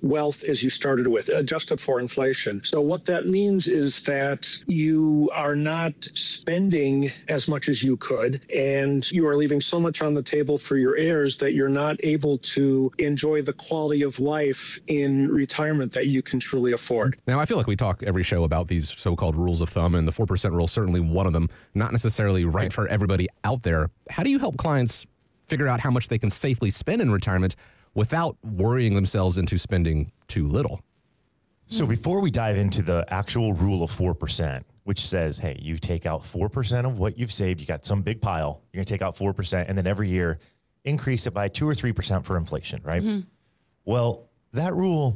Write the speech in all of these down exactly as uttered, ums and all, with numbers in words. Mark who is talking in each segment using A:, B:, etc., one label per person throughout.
A: wealth as you started with, adjusted for inflation. So what that means is that you are not spending as much as you could, and you are leaving so much on the table for your heirs that you're not able to enjoy the quality of life in retirement that you can truly afford.
B: Now, I feel like we talk every show about these so-called rules of thumb, and the four percent rule is certainly one of them, not necessarily right, right for everybody out there. How do you help clients figure out how much they can safely spend in retirement without worrying themselves into spending too little?
C: So before we dive into the actual rule of four percent, which says, hey, you take out four percent of what you've saved, you got some big pile, you're going to take out four percent, and then every year increase it by two or three percent for inflation, right? Mm-hmm. Well, that rule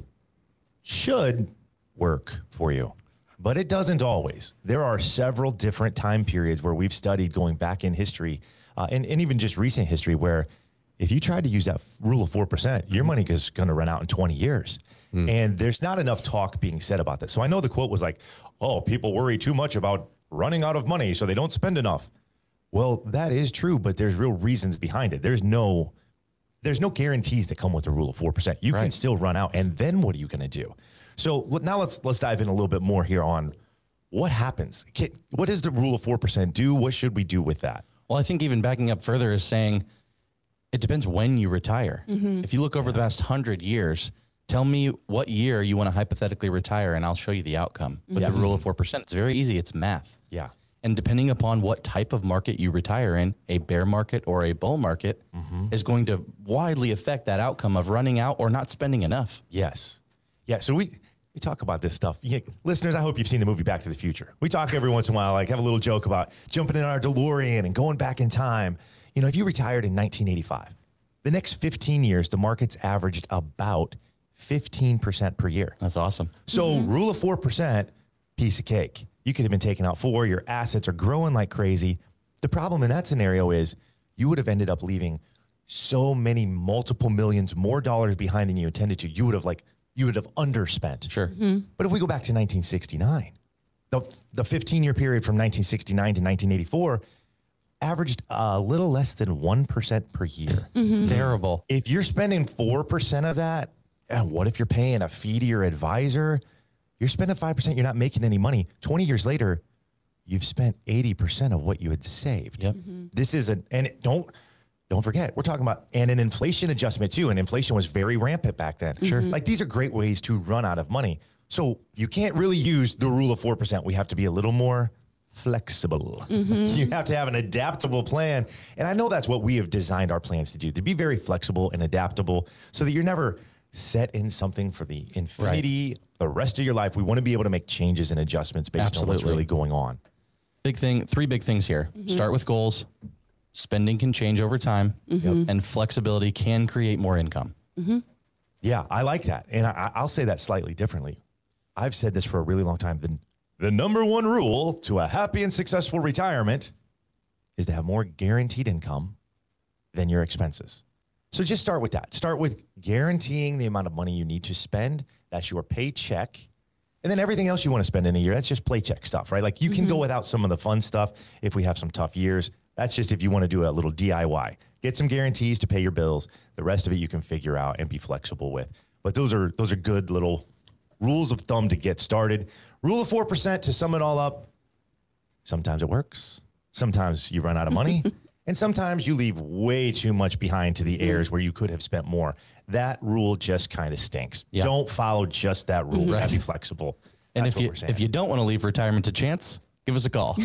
C: should work for you, but it doesn't always. There are several different time periods where we've studied going back in history uh, and, and even just recent history where if you tried to use that rule of four percent, your money is going to run out in twenty years. Mm. And there's not enough talk being said about this. So I know the quote was like, oh, people worry too much about running out of money, so they don't spend enough. Well, that is true, but there's real reasons behind it. There's no, there's no guarantees that come with the rule of four percent. You right. can still run out, and then what are you going to do? So now let's let's dive in a little bit more here on what happens. Can, what does the rule of four percent do? What should we do with that?
D: Well, I think even backing up further is saying it depends when you retire. Mm-hmm. If you look over yeah. the past hundred years, tell me what year you want to hypothetically retire, and I'll show you the outcome. With yes. the rule of four percent, it's very easy. It's math.
C: Yeah.
D: And depending upon what type of market you retire in, a bear market or a bull market mm-hmm. is going to widely affect that outcome of running out or not spending enough.
C: Yes. Yeah. So we, we talk about this stuff. You, listeners, I hope you've seen the movie Back to the Future. We talk every once in a while, like have a little joke about jumping in our DeLorean and going back in time. You know, if you retired in nineteen eighty-five, the next fifteen years, the market's averaged about fifteen percent per year.
D: That's awesome.
C: So mm-hmm. rule of four percent, piece of cake. You could have been taking out four. Your assets are growing like crazy. The problem in that scenario is you would have ended up leaving so many multiple millions more dollars behind than you intended to. You would have like, you would have underspent.
D: Sure. Mm-hmm.
C: But if we go back to nineteen sixty-nine, the, the fifteen year period from nineteen sixty-nine to nineteen eighty-four averaged a little less than one percent per year.
D: Mm-hmm. It's terrible.
C: If you're spending four percent of that, and what if you're paying a fee to your advisor? You're spending five percent, you're not making any money. twenty years later, you've spent eighty percent of what you had saved.
D: Yep.
C: Mm-hmm. This is a, and don't, don't forget, we're talking about, and an inflation adjustment too. And inflation was very rampant back then.
D: Sure.
C: Like these are great ways to run out of money. So you can't really use the rule of four percent. We have to be a little more flexible. Mm-hmm. You have to have an adaptable plan. And I know that's what we have designed our plans to do, to be very flexible and adaptable so that you're never set in something for the infinity, right. the rest of your life. We want to be able to make changes and adjustments based Absolutely. on what's really going on.
D: Big thing, three big things here. Mm-hmm. Start with goals. Spending can change over time, mm-hmm. and flexibility can create more income.
C: Mm-hmm. Yeah, I like that. And I, I'll say that slightly differently. I've said this for a really long time. The, the number one rule to a happy and successful retirement is to have more guaranteed income than your expenses. So just start with that. Start with guaranteeing the amount of money you need to spend. That's your paycheck. And then everything else you want to spend in a year, that's just paycheck stuff, right? Like you can mm-hmm. go without some of the fun stuff if we have some tough years. That's just if you want to do a little D I Y. Get some guarantees to pay your bills. The rest of it you can figure out and be flexible with. But those are those are good little rules of thumb to get started. Rule of four percent to sum it all up. Sometimes it works. Sometimes you run out of money. And sometimes you leave way too much behind to the heirs where you could have spent more. That rule just kind of stinks. Yeah. Don't follow just that rule. Mm-hmm. Right. Be flexible.
D: And
C: That's
D: if you if you don't want to leave retirement to chance, give us a call.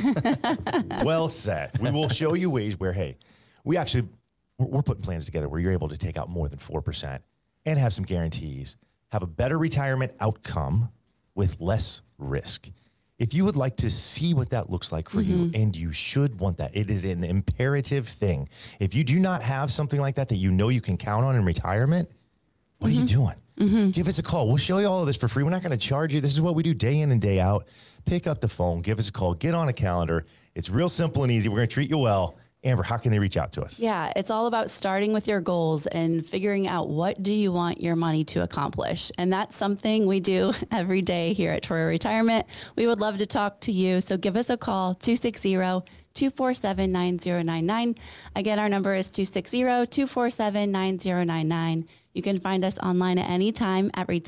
C: Well said. We will show you ways where, hey, we actually, we're, we're putting plans together where you're able to take out more than four percent and have some guarantees, have a better retirement outcome with less risk. If you would like to see what that looks like for mm-hmm. you, and you should want that, it is an imperative thing. If you do not have something like that that you know you can count on in retirement, what mm-hmm. are you doing? Mm-hmm. Give us a call. We'll show you all of this for free. We're not going to charge you. This is what we do day in and day out. Pick up the phone, give us a call, get on a calendar. It's real simple and easy. We're going to treat you well. Amber, how can they reach out to us?
E: Yeah, it's all about starting with your goals and figuring out what do you want your money to accomplish. And that's something we do every day here at Troyer Retirement. We would love to talk to you. So give us a call, two six zero, two four seven, nine zero nine nine. Again, our number is two six zero, two four seven, nine zero nine nine. You can find us online at any time at